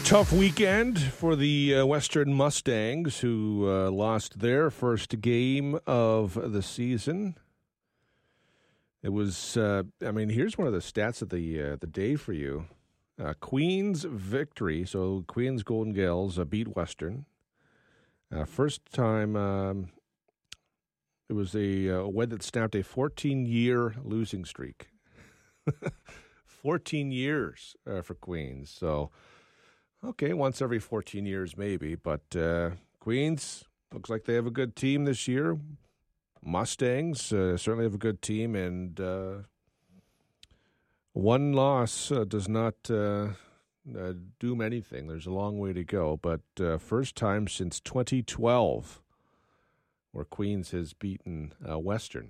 Tough weekend for the Western Mustangs, who lost their first game of the season. It was, here's one of the stats of the day for you. Queens victory, so Queens Golden Gals beat Western. First time, it was a win that snapped a 14-year losing streak. 14 years for Queens, so... Okay, once every 14 years maybe, but Queens looks like they have a good team this year. Mustangs certainly have a good team, and one loss does not doom anything. There's a long way to go, but first time since 2012 where Queens has beaten Western.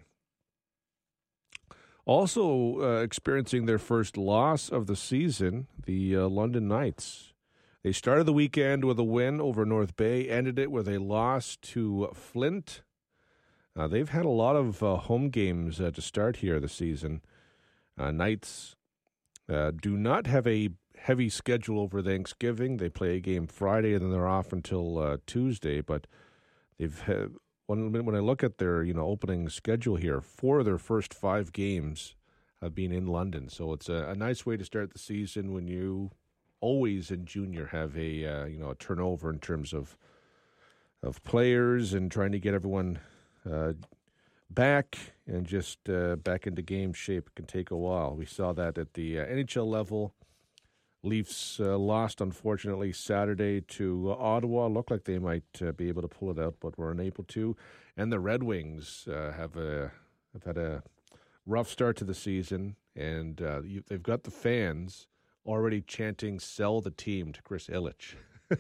Also experiencing their first loss of the season, the London Knights. They started the weekend with a win over North Bay, ended it with a loss to Flint. They've had a lot of home games to start here this season. Knights do not have a heavy schedule over Thanksgiving. They play a game Friday and then they're off until Tuesday. But they've had, when I look at their opening schedule here, 4 of their first 5 games have been in London. So it's a nice way to start the season when you always in junior have a turnover in terms of players and trying to get everyone back and just back into game shape can take a while. We saw that at the NHL level. Leafs lost, unfortunately, Saturday to Ottawa. Looked like they might be able to pull it out, but were unable to. And the Red Wings have had a rough start to the season, and they've got the fans already chanting "Sell the team" to Chris Ilitch.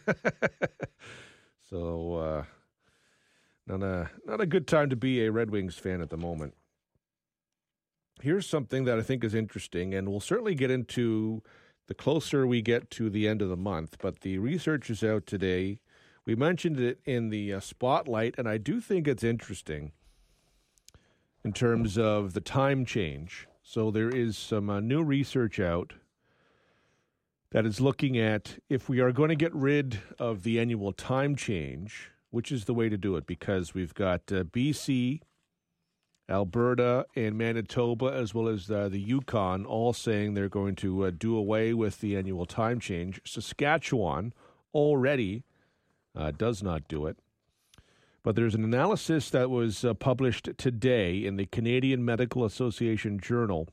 So not a good time to be a Red Wings fan at the moment. Here's something that I think is interesting, and we'll certainly get into the closer we get to the end of the month, but the research is out today. We mentioned it in the spotlight, and I do think it's interesting in terms of the time change. So there is some new research out that is looking at if we are going to get rid of the annual time change, which is the way to do it, because we've got BC, Alberta, and Manitoba, as well as the Yukon, all saying they're going to do away with the annual time change. Saskatchewan already does not do it. But there's an analysis that was published today in the Canadian Medical Association Journal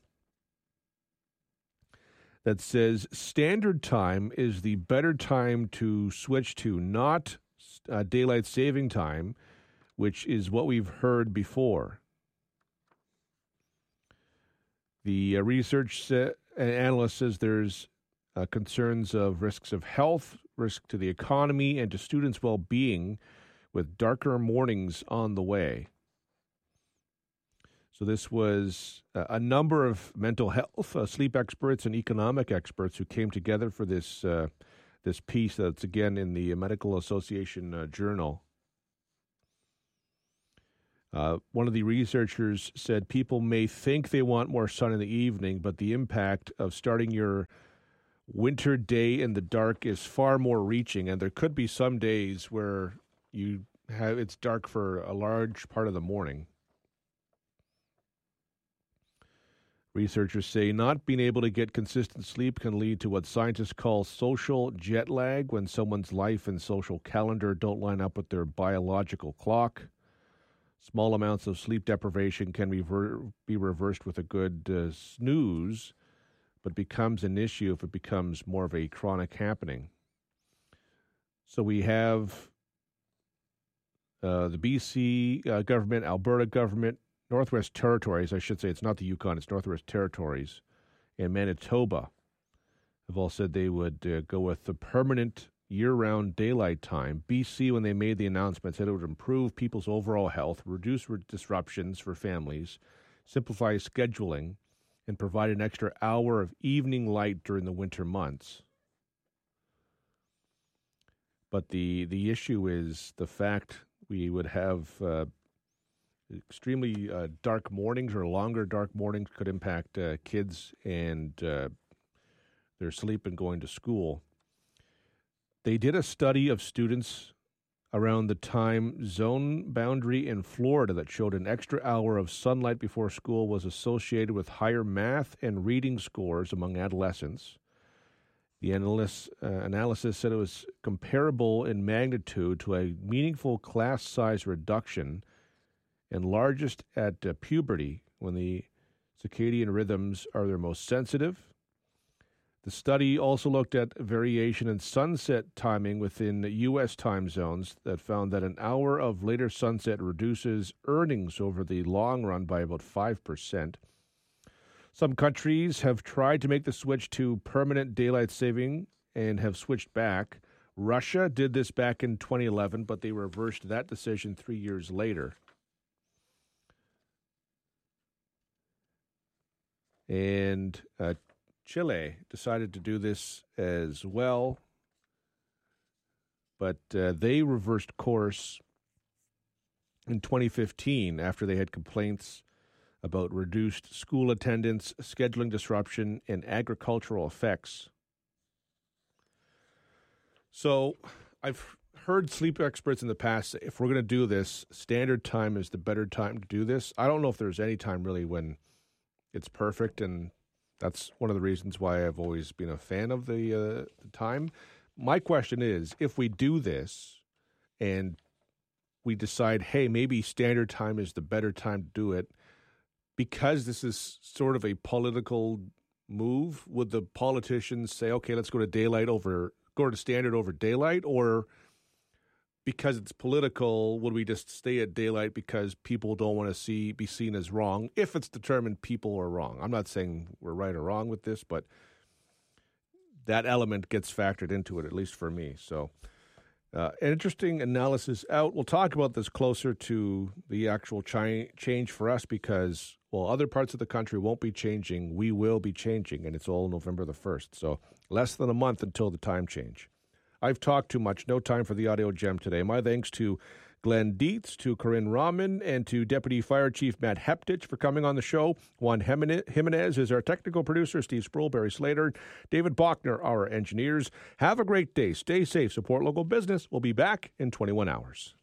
that says standard time is the better time to switch to, not daylight saving time, which is what we've heard before. The research analyst says there's concerns of risks of health, risk to the economy, and to students' well-being with darker mornings on the way. So this was a number of mental health, sleep experts, and economic experts who came together for this this piece that's, again, in the Medical Association Journal. One of the researchers said people may think they want more sun in the evening, but the impact of starting your winter day in the dark is far more reaching, and there could be some days where it's dark for a large part of the morning. Researchers say not being able to get consistent sleep can lead to what scientists call social jet lag, when someone's life and social calendar don't line up with their biological clock. Small amounts of sleep deprivation can be reversed with a good snooze, but becomes an issue if it becomes more of a chronic happening. So we have the BC government, Alberta government, Northwest Territories, I should say, it's not the Yukon, it's Northwest Territories, and Manitoba have all said they would go with the permanent year-round daylight time. BC, when they made the announcement, said it would improve people's overall health, reduce disruptions for families, simplify scheduling, and provide an extra hour of evening light during the winter months. But the issue is the fact we would have extremely dark mornings, or longer dark mornings could impact kids and their sleep and going to school. They did a study of students around the time zone boundary in Florida that showed an extra hour of sunlight before school was associated with higher math and reading scores among adolescents. The analysis said it was comparable in magnitude to a meaningful class size reduction and largest at puberty when the circadian rhythms are their most sensitive. The study also looked at variation in sunset timing within U.S. time zones that found that an hour of later sunset reduces earnings over the long run by about 5%. Some countries have tried to make the switch to permanent daylight saving and have switched back. Russia did this back in 2011, but they reversed that decision 3 years later. And Chile decided to do this as well, but they reversed course in 2015 after they had complaints about reduced school attendance, scheduling disruption, and agricultural effects. So I've heard sleep experts in the past say, if we're going to do this, standard time is the better time to do this. I don't know if there's any time really when it's perfect, and that's one of the reasons why I've always been a fan of the time. My question is, if we do this and we decide, hey, maybe standard time is the better time to do it, because this is sort of a political move, would the politicians say, okay, let's go to standard over daylight? Or because it's political, would we just stay at daylight because people don't want to be seen as wrong, if it's determined people are wrong? I'm not saying we're right or wrong with this, but that element gets factored into it, at least for me. So an interesting analysis out. We'll talk about this closer to the actual change for us because, well, other parts of the country won't be changing. We will be changing, and it's all November the 1st. So less than a month until the time change. I've talked too much. No time for the audio gem today. My thanks to Glenn Dietz, to Corinne Rahman, and to Deputy Fire Chief Matt Heptich for coming on the show. Juan Jimenez is our technical producer. Steve Sproul, Barry Slater, David Bachner, our engineers. Have a great day. Stay safe. Support local business. We'll be back in 21 hours.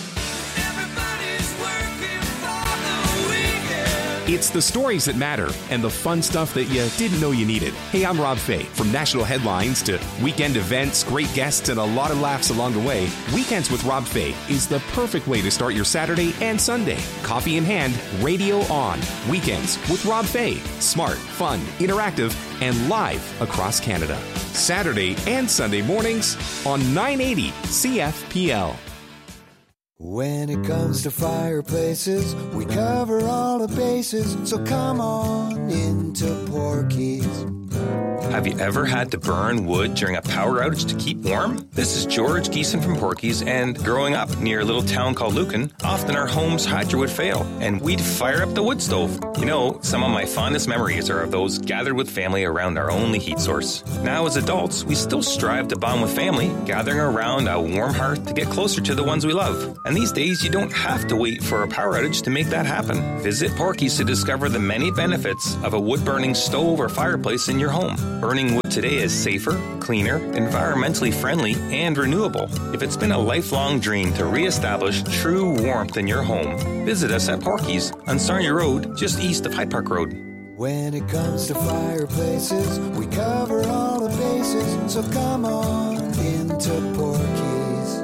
It's the stories that matter and the fun stuff that you didn't know you needed. Hey, I'm Rob Fay. From national headlines to weekend events, great guests, and a lot of laughs along the way, Weekends with Rob Fay is the perfect way to start your Saturday and Sunday. Coffee in hand, radio on. Weekends with Rob Fay. Smart, fun, interactive, and live across Canada. Saturday and Sunday mornings on 980 CFPL. When it comes to fireplaces, we cover all the bases, so come on into Porky's. Have you ever had to burn wood during a power outage to keep warm? This is George Geeson from Porky's, and growing up near a little town called Lucan, often our home's hydro would fail, and we'd fire up the wood stove. You know, some of my fondest memories are of those gathered with family around our only heat source. Now as adults, we still strive to bond with family, gathering around a warm hearth to get closer to the ones we love. And these days, you don't have to wait for a power outage to make that happen. Visit Porky's to discover the many benefits of a wood-burning stove or fireplace in your home. Burning wood today is safer, cleaner, environmentally friendly, and renewable. If it's been a lifelong dream to reestablish true warmth in your home, visit us at Porky's on Sarnia Road, just east of Hyde Park Road. When it comes to fireplaces, we cover all the bases, so come on into Porky's.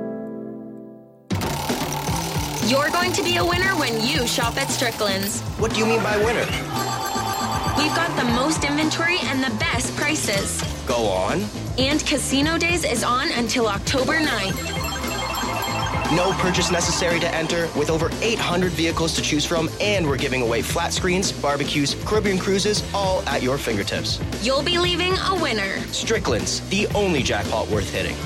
You're going to be a winner when you shop at Strickland's. What do you mean by winner? We've got the most inventory and the best prices. Go on. And Casino Days is on until October 9th. No purchase necessary to enter, with over 800 vehicles to choose from, and we're giving away flat screens, barbecues, Caribbean cruises, all at your fingertips. You'll be leaving a winner. Strickland's, the only jackpot worth hitting.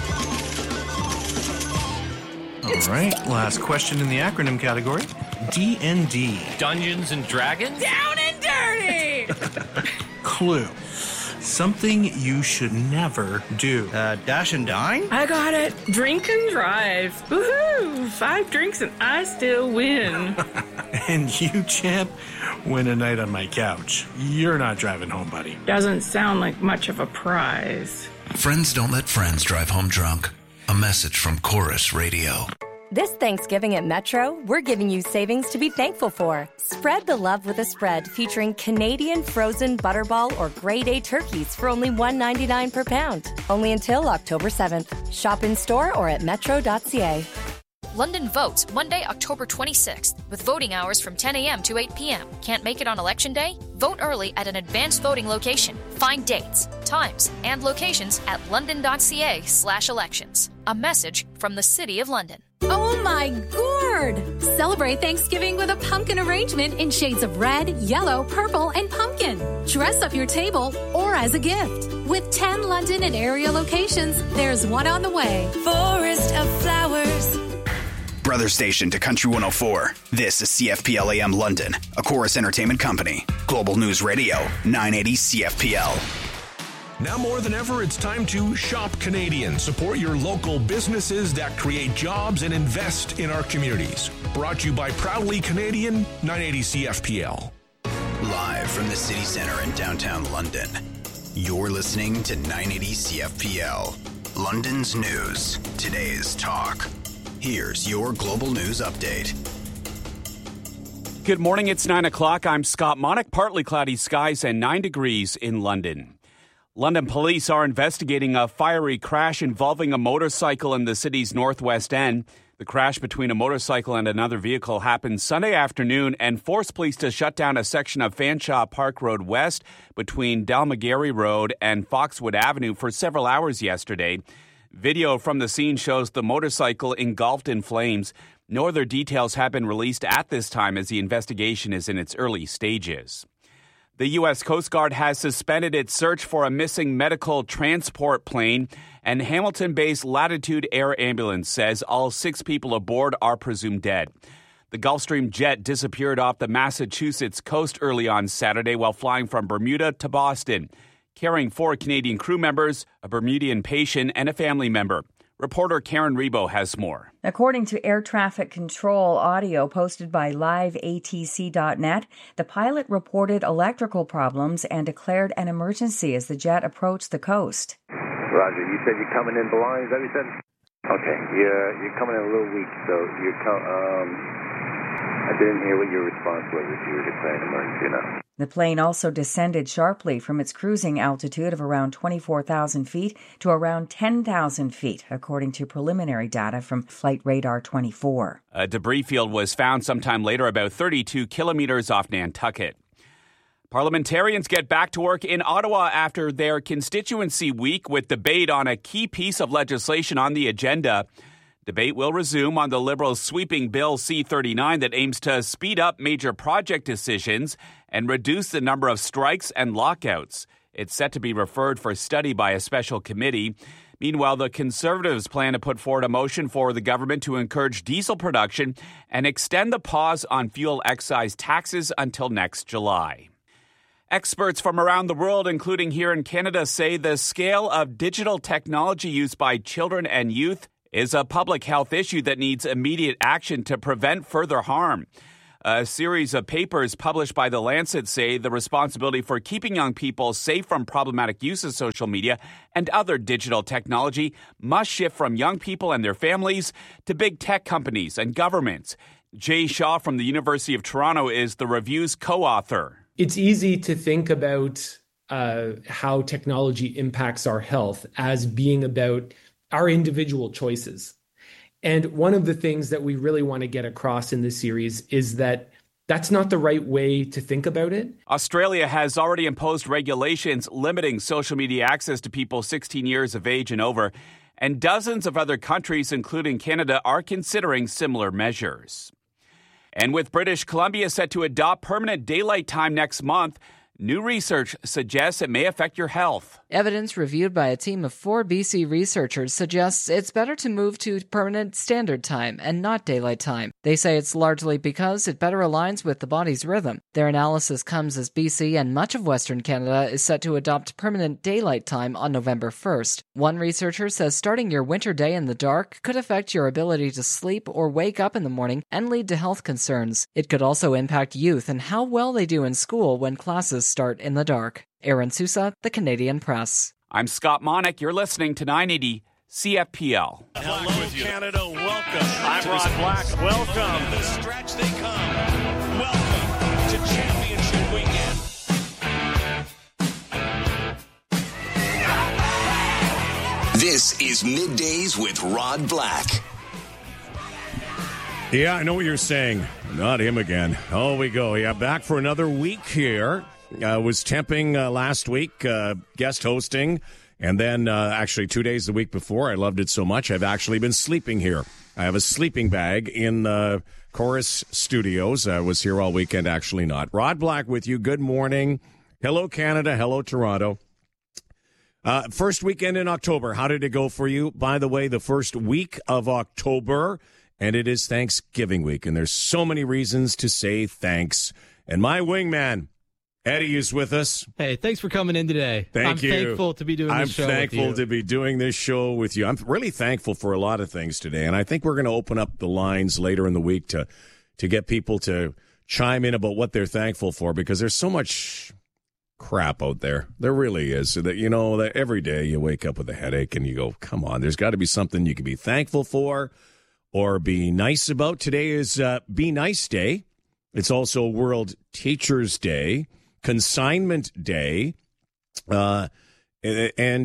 All right, last question in the acronym category. D&D. Dungeons and Dragons? Down and dirty! Clue. Something you should never do. Dash and dine? I got it. Drink and drive. Woohoo! 5 drinks and I still win. And you, champ, win a night on my couch. You're not driving home, buddy. Doesn't sound like much of a prize. Friends don't let friends drive home drunk. A message from Chorus Radio. This Thanksgiving at Metro, we're giving you savings to be thankful for. Spread the love with a spread featuring Canadian frozen Butterball or Grade A turkeys for only $1.99 per pound. Only until October 7th. Shop in store or at metro.ca. London votes Monday, October 26th, with voting hours from 10 a.m. to 8 p.m. Can't make it on Election Day? Vote early at an advanced voting location. Find dates, times, and locations at london.ca/elections. A message from the City of London. Oh my gourd! Celebrate Thanksgiving with a pumpkin arrangement in shades of red, yellow, purple, and pumpkin. Dress up your table or as a gift. With 10 London and area locations, there's one on the way. Forest of Flowers. Brother station to Country 104. This is CFPL AM London, a Chorus Entertainment company. Global News Radio, 980 CFPL. Now more than ever, it's time to shop Canadian. Support your local businesses that create jobs and invest in our communities. Brought to you by Proudly Canadian, 980 CFPL. Live from the city center in downtown London, you're listening to 980 CFPL. London's news, today's talk. Here's your global news update. Good morning, it's 9 o'clock. I'm Scott Monick. Partly cloudy skies and 9 degrees in London. London police are investigating a fiery crash involving a motorcycle in the city's northwest end. The crash between a motorcycle and another vehicle happened Sunday afternoon and forced police to shut down a section of Fanshawe Park Road West between Dalmagary Road and Foxwood Avenue for several hours yesterday. Video from the scene shows the motorcycle engulfed in flames. No other details have been released at this time as the investigation is in its early stages. The U.S. Coast Guard has suspended its search for a missing medical transport plane, and Hamilton-based Latitude Air Ambulance says all 6 people aboard are presumed dead. The Gulfstream jet disappeared off the Massachusetts coast early on Saturday while flying from Bermuda to Boston, carrying 4 Canadian crew members, a Bermudian patient, and a family member. Reporter Karen Rebo has more. According to air traffic control audio posted by liveatc.net, the pilot reported electrical problems and declared an emergency as the jet approached the coast. Roger, you said you're coming in blind, is that what you said? Okay, you're coming in a little weak, so I didn't hear what your response was if you were declaring emergency or not. The plane also descended sharply from its cruising altitude of around 24,000 feet to around 10,000 feet, according to preliminary data from Flight Radar 24. A debris field was found sometime later, about 32 kilometers off Nantucket. Parliamentarians get back to work in Ottawa after their constituency week with debate on a key piece of legislation on the agenda. Debate will resume on the Liberals' sweeping Bill C-39 that aims to speed up major project decisions and reduce the number of strikes and lockouts. It's set to be referred for study by a special committee. Meanwhile, the Conservatives plan to put forward a motion for the government to encourage diesel production and extend the pause on fuel excise taxes until next July. Experts from around the world, including here in Canada, say the scale of digital technology used by children and youth is a public health issue that needs immediate action to prevent further harm. A series of papers published by The Lancet say the responsibility for keeping young people safe from problematic use of social media and other digital technology must shift from young people and their families to big tech companies and governments. Jay Shaw from the University of Toronto is the review's co-author. It's easy to think about how technology impacts our health as being about our individual choices. And one of the things that we really want to get across in this series is that that's not the right way to think about it. Australia has already imposed regulations limiting social media access to people 16 years of age and over, and dozens of other countries, including Canada, are considering similar measures. And with British Columbia set to adopt permanent daylight time next month, new research suggests it may affect your health. Evidence reviewed by a team of 4 BC researchers suggests it's better to move to permanent standard time and not daylight time. They say it's largely because it better aligns with the body's rhythm. Their analysis comes as BC and much of Western Canada is set to adopt permanent daylight time on November 1st. One researcher says starting your winter day in the dark could affect your ability to sleep or wake up in the morning and lead to health concerns. It could also impact youth and how well they do in school when classes start in the dark. Aaron Sousa, The Canadian Press. I'm Scott Monick. You're listening to 980 CFPL. Hello, Canada. Welcome. I'm Rod Black. Welcome. The stretch they come. Welcome to Championship Weekend. This is Middays with Rod Black. Yeah, I know what you're saying. Not him again. Oh, we go. Yeah, back for another week here. Was temping last week, guest hosting. And then actually 2 days the week before, I loved it so much, I've actually been sleeping here. I have a sleeping bag in the Chorus Studios. I was here all weekend, actually not. Rod Black with you. Good morning. Hello, Canada. Hello, Toronto. First weekend in October. How did it go for you? By the way, the first week of October, and it is Thanksgiving week. And there's so many reasons to say thanks. And my wingman, Eddie, is with us. Hey, thanks for coming in today. Thank you. I'm thankful to be doing this show with you. I'm thankful to be doing this show with you. I'm really thankful for a lot of things today, and I think we're going to open up the lines later in the week to get people to chime in about what they're thankful for, because there's so much crap out there. There really is. So that, you know, that every day you wake up with a headache and you go, come on, there's got to be something you can be thankful for or be nice about. Today is Be Nice Day. It's also World Teachers Day. Consignment Day, and every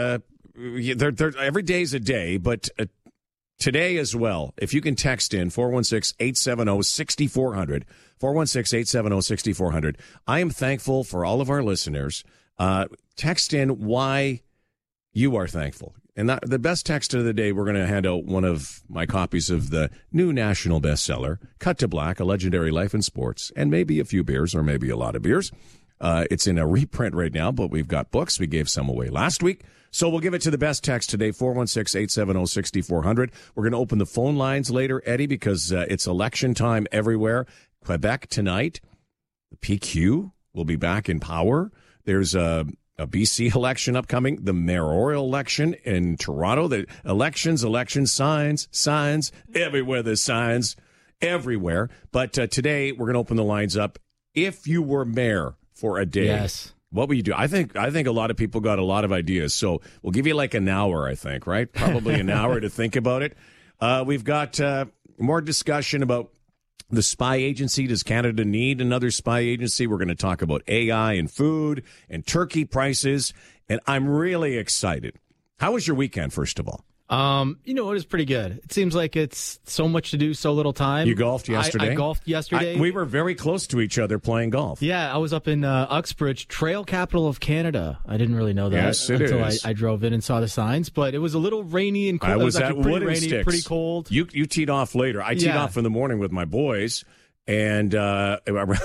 day is a day, but today as well. If you can text in 416-870-6400, 416-870-6400. I am thankful for all of our listeners. Text in why you are thankful. And the best text of the day, we're going to hand out one of my copies of the new national bestseller, Cut to Black, A Legendary Life in Sports, and maybe a few beers or maybe a lot of beers. It's in a reprint right now, but we've got books. We gave some away last week. So we'll give it to the best text today, 416-870-6400. We're going to open the phone lines later, Eddie, because it's election time everywhere. Quebec tonight. The PQ will be back in power. There's a BC election upcoming, the mayoral election in Toronto. The elections, signs, everywhere there's signs, everywhere. But today we're going to open the lines up. If you were mayor for a day, yes, what would you do? I think a lot of people got a lot of ideas. So we'll give you like an hour, I think, right? Probably an hour to think about it. We've got more discussion about the spy agency. Does Canada need another spy agency? We're going to talk about AI and food and turkey prices. And I'm really excited. How was your weekend, first of all? You know, it was pretty good. It seems like it's so much to do, so little time. You golfed yesterday? I golfed yesterday. We were very close to each other playing golf. Yeah, I was up in Uxbridge, trail capital of Canada. I didn't really know that until I drove in and saw the signs. But it was a little rainy and cold. I was at pretty rainy, pretty cold. You teed off later. I teed off in the morning with my boys, and around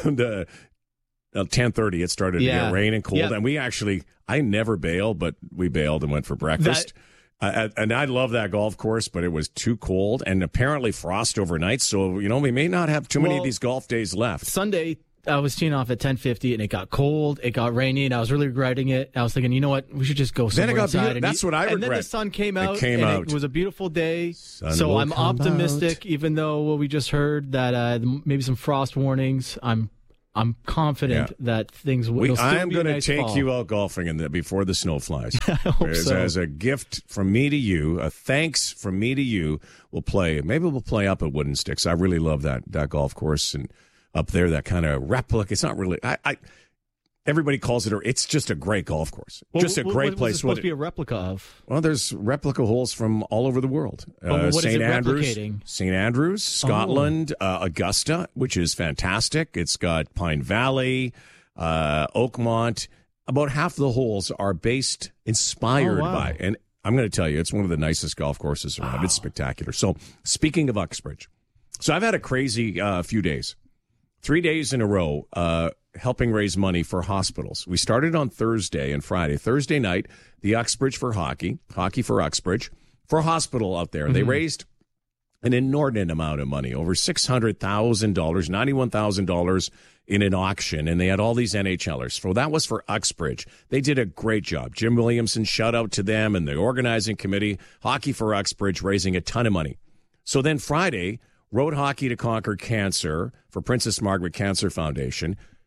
10:30 it started to get rain and cold. Yeah. And I never bail, but we bailed and went for breakfast. And I love that golf course, but it was too cold and apparently frost overnight. So, you know, we may not have too many of these golf days left. Sunday, I was teeing off at 10:50 and it got cold, it got rainy, and I was really regretting it. I was thinking, you know what, we should just go somewhere inside. That's what I regret. And then the sun came out. It was a beautiful day. So I'm optimistic, even though what we just heard that maybe some frost warnings. I'm confident that things will still be a nice fall. I am going to take you out golfing before the snow flies. I hope so. As a gift from me to you, a thanks from me to you, we'll play up at Wooden Sticks. I really love that golf course, and up there, that kind of replica. It's not really. Everybody calls it. It's just a great golf course. Just a great place. What's it supposed to be a replica of? Well, there's replica holes from all over the world. What is it replicating? St. Andrews, Scotland, Augusta, which is fantastic. It's got Pine Valley, Oakmont. About half the holes are inspired by. And I'm going to tell you, it's one of the nicest golf courses around. Wow. It's spectacular. So speaking of Uxbridge, so I've had a crazy few days. 3 days in a row, helping raise money for hospitals. We started on Thursday and Friday. Thursday night, the Uxbridge for Hockey for Uxbridge, for a hospital out there. Mm-hmm. They raised an inordinate amount of money, over $600,000, $91,000 in an auction, and they had all these NHLers. So that was for Uxbridge. They did a great job. Jim Williamson, shout out to them and the organizing committee. Hockey for Uxbridge, raising a ton of money. So then Friday, Road Hockey to Conquer Cancer for Princess Margaret Cancer Foundation.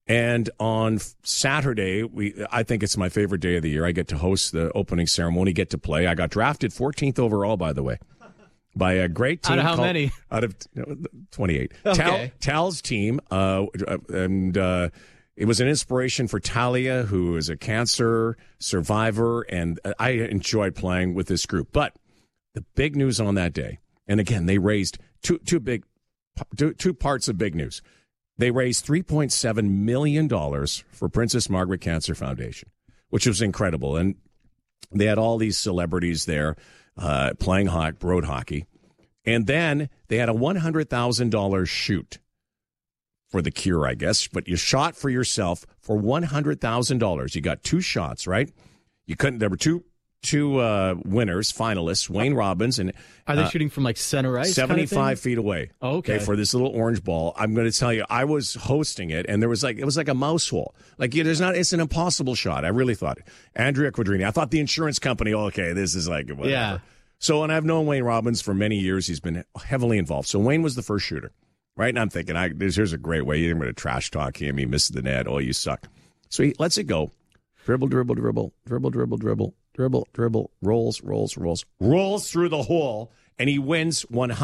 And on Saturday, I think it's my favorite day of the year. I get to host the opening ceremony, get to play. I got drafted 14th overall, by the way, by a great team. Out of how many? Out of 28. Okay. Tal's team, and it was an inspiration for Talia, who is a cancer survivor, and I enjoyed playing with this group. But the big news on that day, and again, they raised two parts of big news. They raised $3.7 million for Princess Margaret Cancer Foundation, which was incredible. And they had all these celebrities there playing road hockey. And then they had a $100,000 shoot for the cure, I guess. But you shot for yourself for $100,000. You got 2 shots, right? There were two winners, finalists, Wayne Robbins and are they shooting from like center ice, 75 kind of feet away? Okay, for this little orange ball. I'm going to tell you, I was hosting it, and it was like a mouse hole. Like it's an impossible shot. I really thought Andrea Quadrini. I thought the insurance company. This is like whatever. Yeah. So, and I've known Wayne Robbins for many years. He's been heavily involved. So Wayne was the first shooter, right? And I'm thinking, here's a great way. You're going to trash talk him. He missed the net. Oh, you suck. So he lets it go. Dribble, dribble, dribble, dribble, dribble, dribble. Dribble, dribble, rolls through the hole, and he wins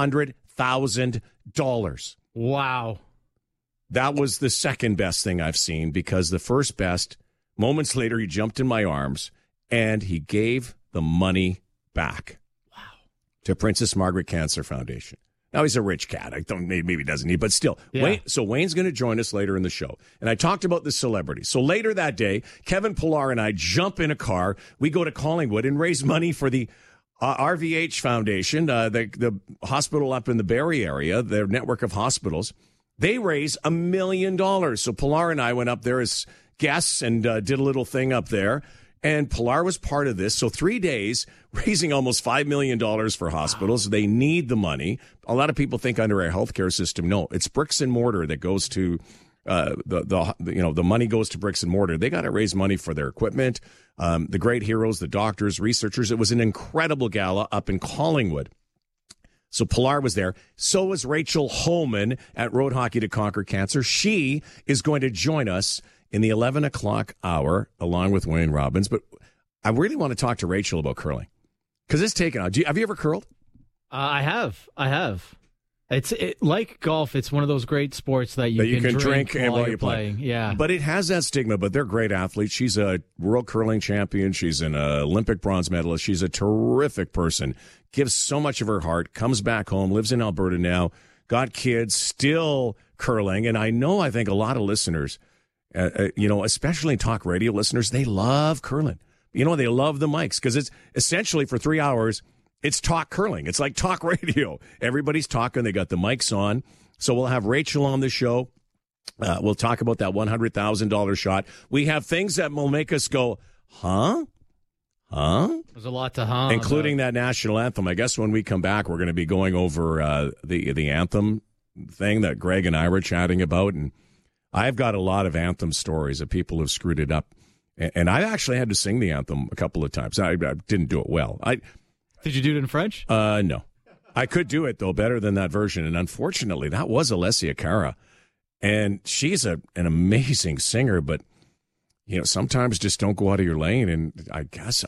$100,000. Wow. That was the second best thing I've seen, because the first best, moments later, he jumped in my arms, and he gave the money back. Wow. To Princess Margaret Cancer Foundation. Now, he's a rich cat. Maybe he doesn't need, but still. Yeah. So Wayne's going to join us later in the show. And I talked about the celebrities. So later that day, Kevin Pillar and I jump in a car. We go to Collingwood and raise money for the RVH Foundation, the hospital up in the Barrie area, their network of hospitals. They raise $1 million. So Pillar and I went up there as guests and did a little thing up there. And Pillar was part of this. So 3 days, raising almost $5 million for hospitals. Wow. They need the money. A lot of people think under our healthcare system, no, it's bricks and mortar that goes to the money goes to bricks and mortar. They got to raise money for their equipment, the great heroes, the doctors, researchers. It was an incredible gala up in Collingwood. So Pillar was there. So was Rachel Holman at Road Hockey to Conquer Cancer. She is going to join us in the 11 o'clock hour, along with Wayne Robbins. But I really want to talk to Rachel about curling, because it's taken out. Have you ever curled? I have. It's like golf. It's one of those great sports that you can drink while you're playing. Yeah. But it has that stigma, but they're great athletes. She's a world curling champion. She's an Olympic bronze medalist. She's a terrific person, gives so much of her heart, comes back home, lives in Alberta now, got kids, still curling. And I think a lot of listeners, especially talk radio listeners, they love curling. They love the mics, because it's essentially for 3 hours, it's talk curling. It's like talk radio. Everybody's talking. They got the mics on. So we'll have Rachel on the show. We'll talk about that $100,000 shot. We have things that will make us go, huh? There's a lot to huh. Including that national anthem. I guess when we come back, we're going to be going over the anthem thing that Greg and I were chatting about. And I've got a lot of anthem stories of people who've screwed it up. And I actually had to sing the anthem a couple of times. I didn't do it well. Did you do it in French? No. I could do it, though, better than that version. And unfortunately, that was Alessia Cara. And she's an amazing singer, but, sometimes just don't go out of your lane. And I guess